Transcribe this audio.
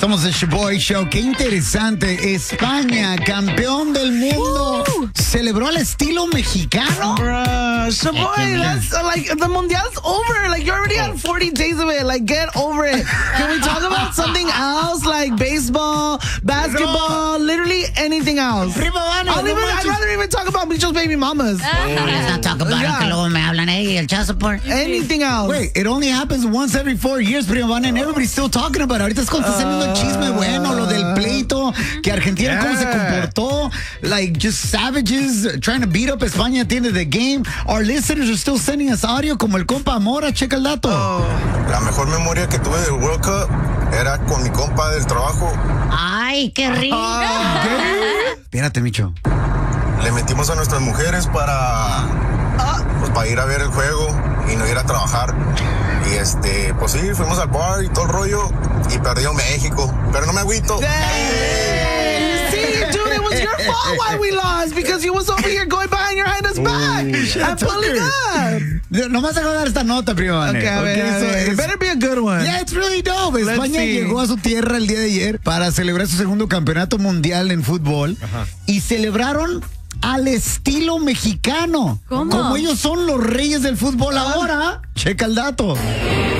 Somos el Shoboy Show. Qué interesante. España, campeón del mundo. ¿Celebró al estilo mexicano? Bruh, Shoboy, that's like the Mundial's over. Like you already had 40 days of it. Like get over it. Can we talk about something else like baseball, basketball, literally anything else? Primo Vane, I'd rather even talk about Micho's baby mamas. Let's not talk about it, que luego me hablan el child support. Anything else. Wait, it only happens once every 4 years, Primo Vane, and everybody's still talking about it. Ahorita es cuando está saliendo el chisme bueno, lo del pleito, que Argentina cómo se comportó, like just savages trying to beat up España at the end of the game. Our listeners are still sending us audio como el compa Mora, checa el dato. La mejor memoria que tuve del World Cup era con mi compa del trabajo. Ay, qué rico. Espérate, Micho. Le metimos a nuestras mujeres para ir a ver el juego y no ir a trabajar. Y pues sí, fuimos al bar y todo el rollo y perdió México, pero no me agüito. See, dude, it was your fault why we lost because you was over here going behind your hand us back and pulling up. Nomás a dar esta nota, Primo Vane. Okay, a ver. It better be a good one. Yeah, it's really dope. Let's España see. llegó a su tierra el día de ayer para celebrar su segundo campeonato mundial en fútbol y celebraron al estilo mexicano. ¿Cómo? Como ellos son los reyes del fútbol ahora. Checa el dato.